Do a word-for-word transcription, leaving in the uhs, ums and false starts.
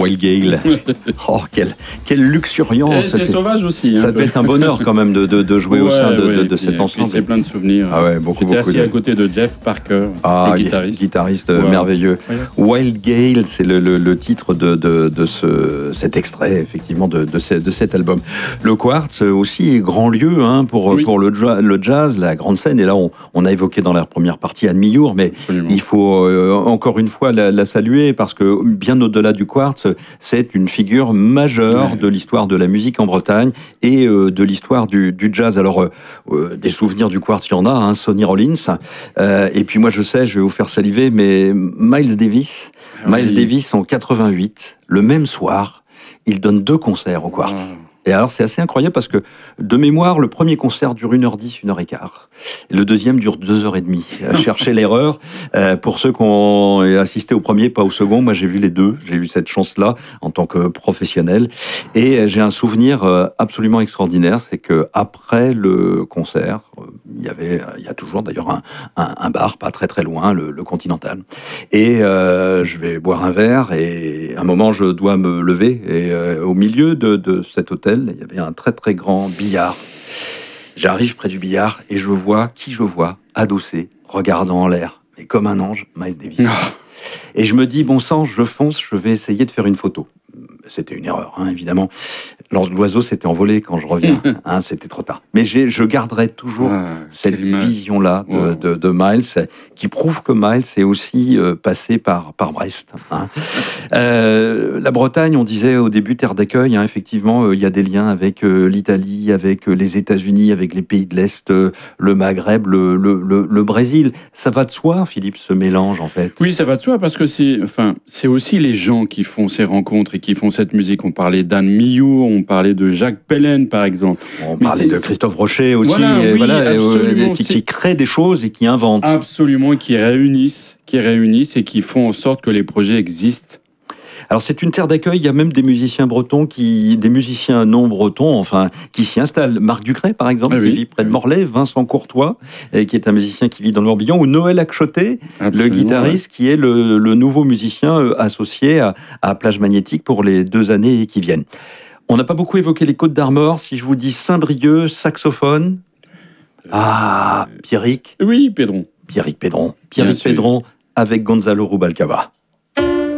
Wild Gale. Oh, quelle, quelle luxuriance. C'est sauvage aussi. Ça devait être un bonheur quand même de, de, de jouer ouais, au sein de, ouais, de, de cet ensemble. C'est plein de souvenirs. Ah ouais, beaucoup, J'étais beaucoup assis de... à côté de Jeff Parker, ah, le guitariste. Guitariste wow. merveilleux. Ouais. Wild Gale, c'est le, le, le titre de, de, de ce, cet extrait, effectivement, de, de, ce, de cet album. Le Quartz aussi, grand lieu hein, pour, oui. pour le, le jazz, la grande scène. Et là, on, on a évoqué dans la première partie Anne Millour, mais Absolument. il faut euh, encore une fois la, la saluer parce que bien au-delà du Quartz, c'est une figure majeure ouais. de l'histoire de la musique en Bretagne et euh, de l'histoire du, du jazz. Alors, euh, euh, des souvenirs du Quartz, il y en a, hein, Sonny Rollins. Euh, et puis moi, je sais, je vais vous faire saliver, mais Miles Davis, ah oui. Miles Davis en quatre-vingt-huit, le même soir, il donne deux concerts au Quartz. Ah. Et alors, c'est assez incroyable parce que, de mémoire, le premier concert dure une heure dix, une heure quinze. Et le deuxième dure deux heures trente. Cherchez l'erreur. Euh, pour ceux qui ont assisté au premier, pas au second, moi, j'ai vu les deux. J'ai eu cette chance-là en tant que professionnel. Et j'ai un souvenir absolument extraordinaire. C'est que après le concert, il y avait, il y a toujours d'ailleurs un, un, un bar, pas très très loin, le, le Continental. Et euh, je vais boire un verre et à un moment, je dois me lever. Et euh, au milieu de, de cet hôtel, il y avait un très très grand billard. J'arrive près du billard et je vois qui je vois adossé, regardant en l'air, mais comme un ange, Miles Davis. Et je me dis, bon sang, je fonce, je vais essayer de faire une photo. C'était une erreur, hein, évidemment. L'oiseau s'était envolé quand je reviens, hein, c'était trop tard. Mais j'ai, je garderai toujours ah, cette vision-là de, wow. de, de Miles, qui prouve que Miles est aussi euh, passé par, par Brest. Hein. euh, la Bretagne, on disait au début terre d'accueil, hein, effectivement, il euh, y a des liens avec euh, l'Italie, avec euh, les États-Unis, avec les pays de l'Est, euh, le Maghreb, le, le, le, le Brésil. Ça va de soi, Philippe, ce mélange, en fait. Oui, ça va de soi, parce que c'est, enfin, c'est aussi les gens qui font ces rencontres et qui font cette musique. On parlait d'Anne Millour, on parlait de Jacques Pellen, par exemple. On Mais parlait de Christophe Rocher aussi, voilà, et oui, voilà, absolument, qui, qui crée des choses et qui invente. Absolument, qui réunissent, qui réunissent et qui font en sorte que les projets existent. Alors c'est une terre d'accueil, il y a même des musiciens bretons, qui, des musiciens non bretons, enfin, qui s'y installent. Marc Ducret, par exemple, ah oui. qui vit près de Morlaix, Vincent Courtois, et qui est un musicien qui vit dans le Morbihan, ou Noël Acchoté, le guitariste, ouais. qui est le, le nouveau musicien euh, associé à, à Plage Magnétique pour les deux années qui viennent. On n'a pas beaucoup évoqué les Côtes d'Armor. Si je vous dis Saint-Brieuc, saxophone, euh, ah, Pierrick. Oui, Pédron. Pierrick Pédron. Pierrick Pédron avec Gonzalo Rubalcaba.